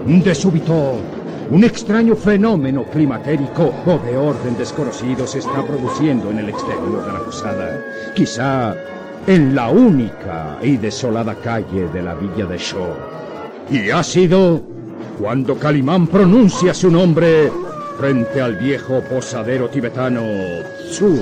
De súbito, un extraño fenómeno climatérico o de orden desconocido se está produciendo en el exterior de la posada. Quizá en la única y desolada calle de la villa de Shaw. Y ha sido cuando Calimán pronuncia su nombre frente al viejo posadero tibetano Tzu.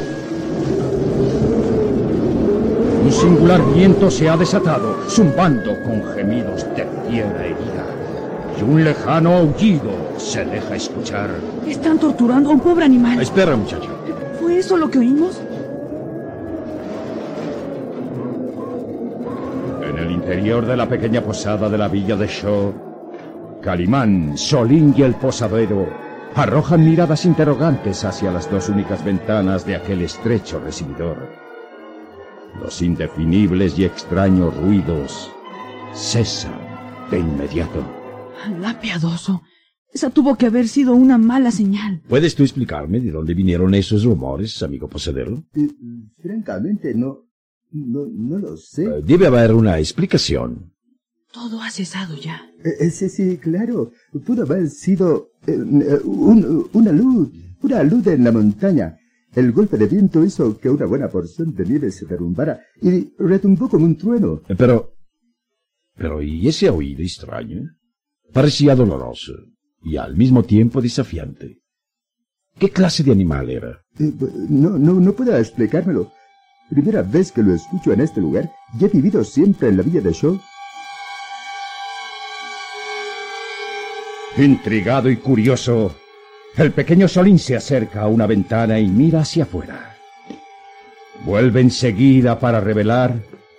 Un singular viento se ha desatado, zumbando con gemidos de tierra herida. Y un lejano aullido se deja escuchar. Están torturando a un pobre animal. Espera, muchacho. ¿Fue eso lo que oímos? En el interior de la pequeña posada de la villa de Shaw, Calimán, Solín y el posadero arrojan miradas interrogantes hacia las dos únicas ventanas de aquel estrecho recibidor. Los indefinibles y extraños ruidos cesan de inmediato. Alá piadoso. Esa tuvo que haber sido una mala señal. ¿Puedes tú explicarme de dónde vinieron esos rumores, amigo posadero? Francamente, no lo sé. Debe haber una explicación. Todo ha cesado ya. Sí, claro. Pudo haber sido una luz en la montaña. El golpe de viento hizo que una buena porción de nieve se derrumbara y retumbó como un trueno. Pero, ¿y ese oído extraño? Parecía doloroso y al mismo tiempo desafiante. ¿Qué clase de animal era? No puedo explicármelo. Primera vez que lo escucho en este lugar y he vivido siempre en la villa de Shaw. Intrigado y curioso, el pequeño Solín se acerca a una ventana y mira hacia afuera. Vuelve enseguida para revelar.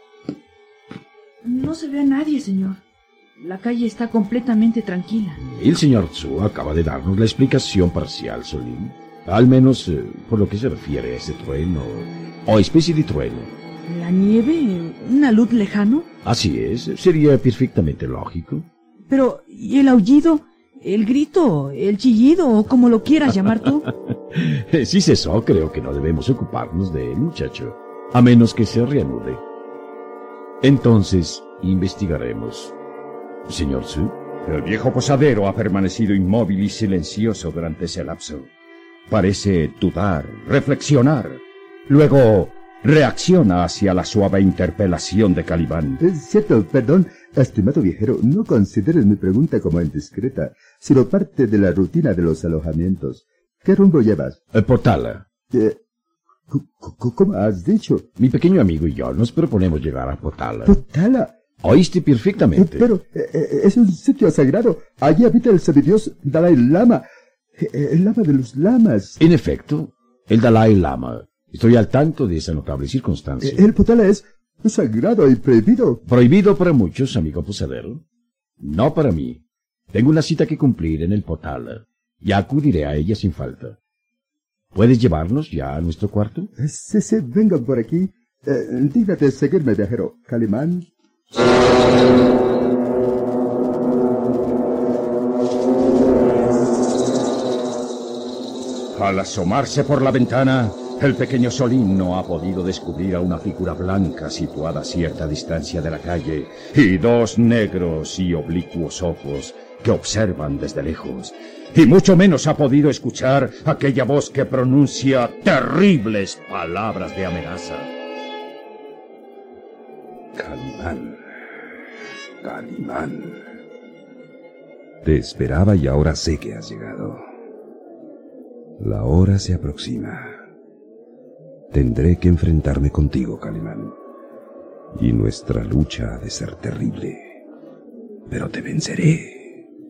No se ve a nadie, señor. La calle está completamente tranquila. El señor Tzu acaba de darnos la explicación parcial, Solín. Al menos por lo que se refiere a ese trueno, o especie de trueno. ¿La nieve? ¿Una luz lejano? Así es, sería perfectamente lógico. Pero, ¿y el aullido? ¿El grito? ¿El chillido? O como lo quieras llamar tú. Si cesó, creo que no debemos ocuparnos de él, muchacho. A menos que se reanude. Entonces, investigaremos. Señor Tzu. El viejo posadero ha permanecido inmóvil y silencioso durante ese lapso. Parece dudar, reflexionar. Luego reacciona hacia la suave interpelación de Calimán. Es cierto, perdón, estimado viajero, no consideres mi pregunta como indiscreta, sino parte de la rutina de los alojamientos. ¿Qué rumbo llevas? Potala. ¿Cómo has dicho? Mi pequeño amigo y yo nos proponemos llegar a Potala. ¿Potala? Oíste perfectamente. Pero es un sitio sagrado. Allí habita el semidios Dalai Lama. El lama de los lamas. En efecto, el Dalai Lama. Estoy al tanto de esa notable circunstancia. El Potala es sagrado y prohibido. Prohibido para muchos, amigo posadero. No para mí. Tengo una cita que cumplir en el Potala y acudiré a ella sin falta. ¿Puedes llevarnos ya a nuestro cuarto? Sí, vengan por aquí. Dígnate seguirme, viajero. Calimán. Al asomarse por la ventana, el pequeño Solín no ha podido descubrir a una figura blanca situada a cierta distancia de la calle y dos negros y oblicuos ojos que observan desde lejos. Y mucho menos ha podido escuchar aquella voz que pronuncia terribles palabras de amenaza. Calimán. Te esperaba y ahora sé que has llegado. La hora se aproxima. Tendré que enfrentarme contigo, Calimán. Y nuestra lucha ha de ser terrible. Pero te venceré.